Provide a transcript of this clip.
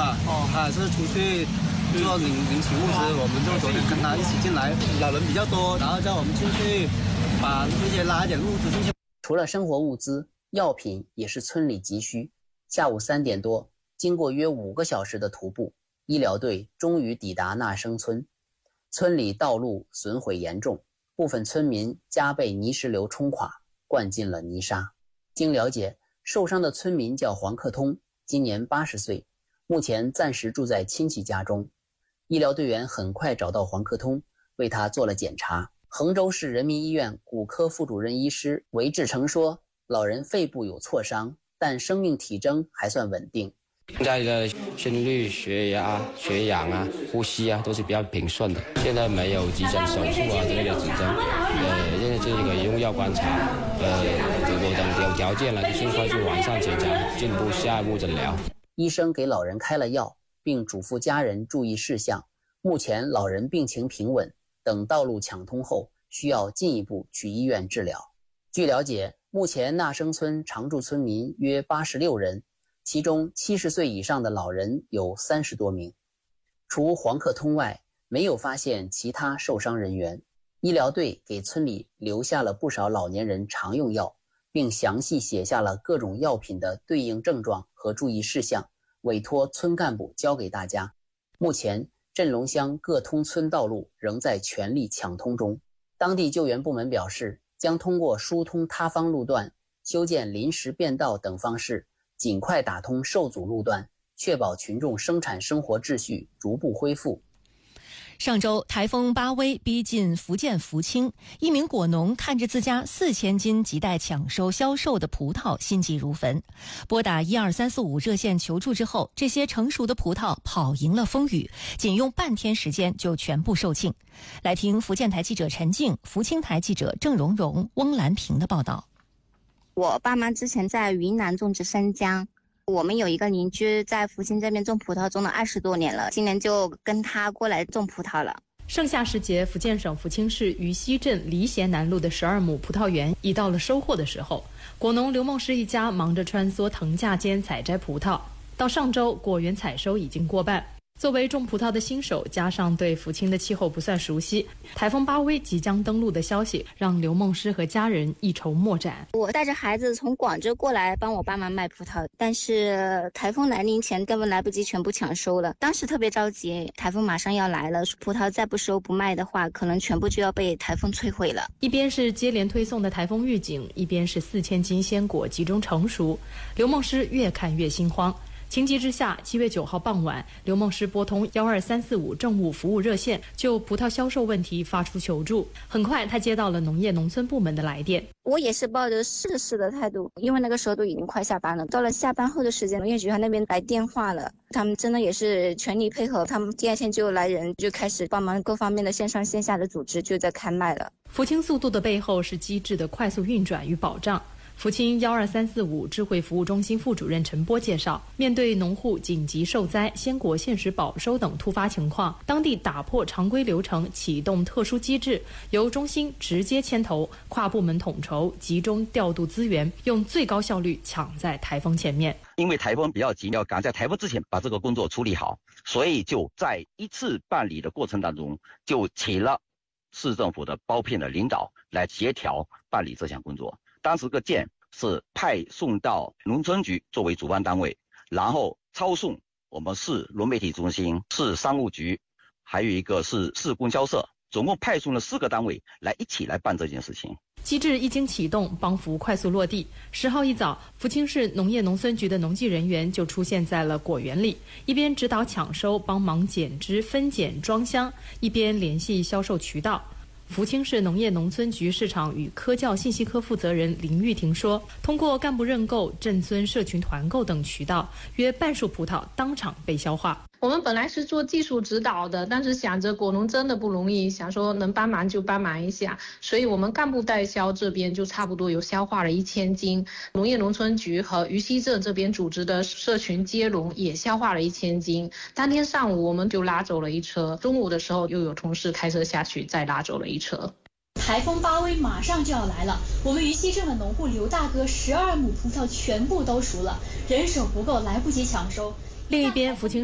嘛，他是出去做领取物资，我们就昨天跟他一起进来，老人比较多，然后叫我们进去把那些拉一点物资进去。 除了生活物资，药品也是村里急需。下午3点多，经过约5个小时的徒步，医疗队终于抵达纳生村。村里道路损毁严重，部分村民家被泥石流冲垮，灌进了泥沙。经了解，受伤的村民叫黄克通，今年80岁，目前暂时住在亲戚家中。医疗队员很快找到黄克通，为他做了检查。衡州市人民医院骨科副主任医师韦志成说，老人肺部有挫伤，但生命体征还算稳定。 现在的心率、血压、血氧啊、呼吸啊都是比较平顺的。现在没有急诊手术啊之类的指征，现在这个用药观察，我等有条件了就尽快去完善检查，进步下一步诊疗。 医生给老人开了药，并嘱咐家人注意事项。目前老人病情平稳，等道路抢通后，需要进一步去医院治疗。据了解，目前纳生村常住村民约86人，其中70岁以上的老人有30多名。除黄克通外，没有发现其他受伤人员。医疗队给村里留下了不少老年人常用药，并详细写下了各种药品的对应症状和注意事项，委托村干部交给大家。目前镇龙乡各通村道路仍在全力抢通中。当地救援部门表示，将通过疏通塌方路段、修建临时便道等方式，尽快打通受阻路段，确保群众生产生活秩序逐步恢复。 上周台风巴威逼近福建福清，一名果农看着自家4000斤亟待抢收销售的葡萄，心急如焚。拨打12345热线求助之后，这些成熟的葡萄跑赢了风雨，仅用半天时间就全部售罄。来听福建台记者陈静、福清台记者郑蓉蓉、翁兰平的报道。 我爸妈之前在云南种植生姜，我们有一个邻居在福清这边种葡萄种了20多年了，今年就跟他过来种葡萄了。 盛夏时节，福建省福清市渝西镇离贤南路的12亩葡萄园已到了收获的时候。果农刘梦诗一家忙着穿梭藤架间采摘葡萄，到上周果园采收已经过半。作为种葡萄的新手，加上对福清的气候不算熟悉，台风巴威即将登陆的消息让刘梦诗和家人一筹莫展。 我带着孩子从广州过来帮我爸妈卖葡萄，但是台风来临前根本来不及全部抢收了，当时特别着急，台风马上要来了，葡萄再不收不卖的话，可能全部就要被台风摧毁了。 一边是接连推送的台风预警，一边是4000斤鲜果集中成熟，刘梦诗越看越心慌。情急之下，7月9号傍晚，刘梦诗拨通12345政务服务热线，就葡萄销售问题发出求助。很快，他接到了农业农村部门的来电。 我也是抱着试试的态度，因为那个时候都已经快下班了。到了下班后的时间，农业局那边来电话了，他们真的也是全力配合，他们第2天就来人，就开始帮忙各方面的线上线下的组织，就在开卖了。 福清速度的背后是机制的快速运转与保障。福清12345智慧服务中心副主任陈波介绍，面对农户紧急受灾、鲜果限时保收等突发情况，当地打破常规流程，启动特殊机制，由中心直接牵头，跨部门统筹，集中调度资源，用最高效率抢在台风前面。 因为台风比较急，要赶在台风之前把这个工作处理好，所以就在一次办理的过程当中，就请了市政府的包片的领导来协调办理这项工作。当时个件是派送到农村局作为主办单位，然后抄送我们市农媒体中心、市商务局，还有一个是市供销社，总共派送了4个单位来一起来办这件事情。 机制一经启动，帮扶快速落地。10号一早，福清市农业农村局的农技人员就出现在了果园里，一边指导抢收、帮忙剪枝、分拣、装箱，一边联系销售渠道。福清市农业农村局市场与科教信息科负责人林玉婷说，通过干部认购、镇村社群团购等渠道，约半数葡萄当场被消化。 我们本来是做技术指导的，但是想着果农真的不容易，想说能帮忙就帮忙一下，所以我们干部代销这边就差不多有消化了1000斤，农业农村局和渝西镇这边组织的社群接龙也消化了1000斤。当天上午我们就拉走了一车，中午的时候又有同事开车下去再拉走了一车。 台风巴威马上就要来了，我们渝西镇的农户刘大哥12亩葡萄全部都熟了，人手不够，来不及抢收。 另一边，福清